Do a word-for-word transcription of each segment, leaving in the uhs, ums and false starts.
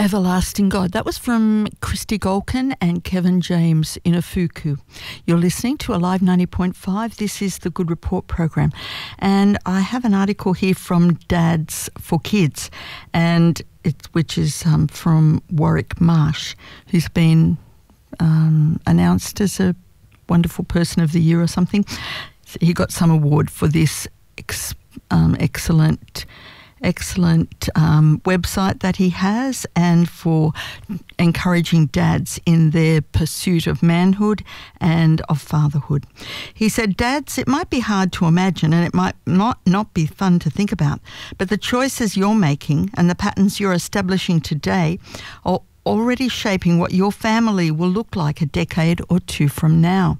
Everlasting God. That was from Christy Golkin and Kevin James in Afuku. You're listening to Alive ninety point five. This is the Good Report program. And I have an article here from Dads for Kids, and it, which is um, from Warwick Marsh, who's been um, announced as a wonderful person of the year or something. He got some award for this ex, um, excellent excellent um, website that he has, and for encouraging dads in their pursuit of manhood and of fatherhood. He said, "Dads, it might be hard to imagine and it might not, not be fun to think about, but the choices you're making and the patterns you're establishing today are already shaping what your family will look like a decade or two from now.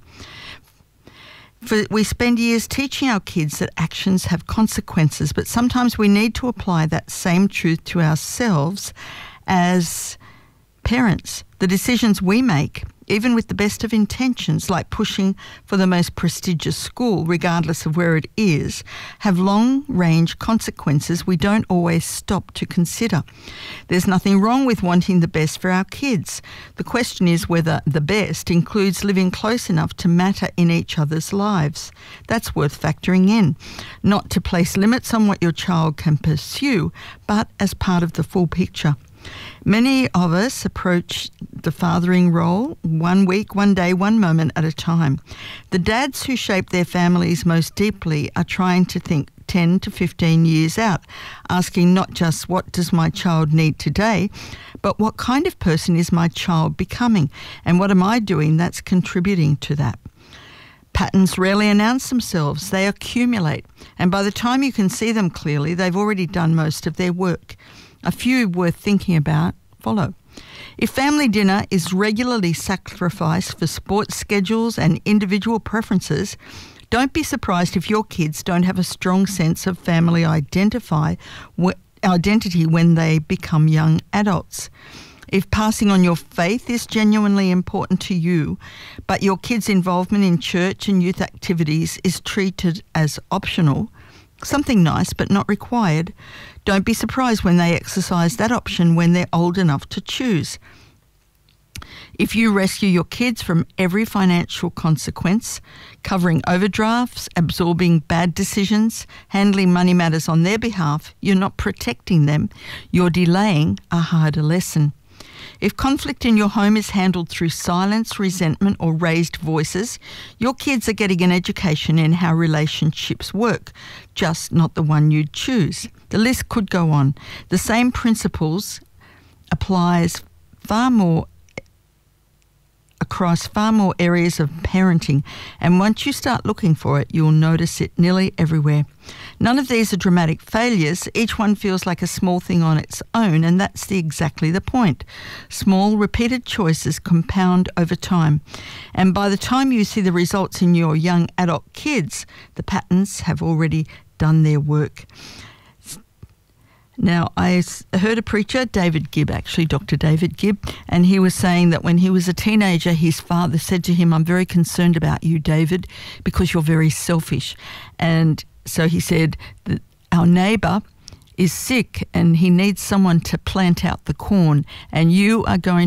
For we spend years teaching our kids that actions have consequences, but sometimes we need to apply that same truth to ourselves as parents. The decisions we make, even with the best of intentions, like pushing for the most prestigious school, regardless of where it is, have long-range consequences we don't always stop to consider. There's nothing wrong with wanting the best for our kids. The question is whether the best includes living close enough to matter in each other's lives. That's worth factoring in. Not to place limits on what your child can pursue, but as part of the full picture. Many of us approach the fathering role one week, one day, one moment at a time. The dads who shape their families most deeply are trying to think ten to fifteen years out, asking not just what does my child need today, but what kind of person is my child becoming, and what am I doing that's contributing to that? Patterns rarely announce themselves, they accumulate, and by the time you can see them clearly, they've already done most of their work. A few worth thinking about follow. If family dinner is regularly sacrificed for sports schedules and individual preferences, don't be surprised if your kids don't have a strong sense of family identify, identity when they become young adults. If passing on your faith is genuinely important to you, but your kids' involvement in church and youth activities is treated as optional, something nice but not required, don't be surprised when they exercise that option when they're old enough to choose. If you rescue your kids from every financial consequence, covering overdrafts, absorbing bad decisions, handling money matters on their behalf, you're not protecting them, you're delaying a harder lesson. If conflict in your home is handled through silence, resentment, or raised voices, your kids are getting an education in how relationships work, just not the one you'd choose. The list could go on. The same principles applies far more across far more areas of parenting, and once you start looking for it, you'll notice it nearly everywhere. None of these are dramatic failures. Each one feels like a small thing on its own, and that's the, exactly the point. Small, repeated choices compound over time, and by the time you see the results in your young adult kids, the patterns have already done their work. Now, I heard a preacher, David Gibb, actually, Doctor David Gibb, and he was saying that when he was a teenager, his father said to him, "I'm very concerned about you, David, because you're very selfish." And so he said that our neighbour is sick and he needs someone to plant out the corn, and you are going